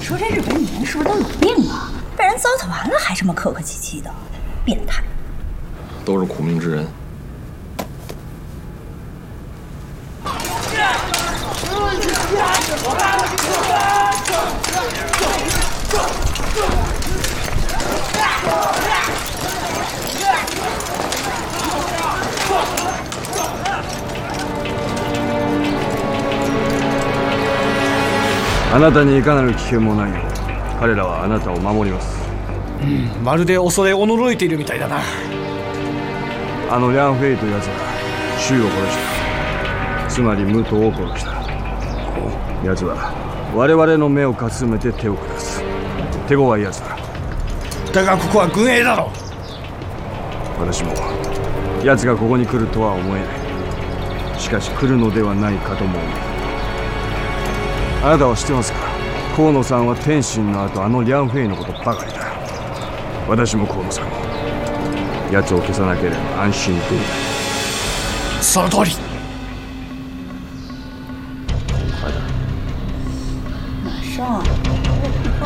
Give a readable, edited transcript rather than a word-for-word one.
说这日本女人是不是都有病啊？被人糟蹋完了还这么客客气气的，变态！ 都是苦命之人。 あなたにいかなる危険もないよう彼らはあなたを守ります。 まるで恐れおのろいているみたいだな。 あのリャン・フェイというやつが周を殺した。つまり武藤を殺した。奴は我々の目をかすめて手を下す。手強い奴だ。 だがここは軍営だろ。 私も奴がここに来るとは思えない。しかし来るのではないかとも思う。あなたは知ってますか？河野さんは天心の後あのリャン・フェイのことばかりだ。私も河野さんも奴を消さなければ安心できない。 その通り。 马上。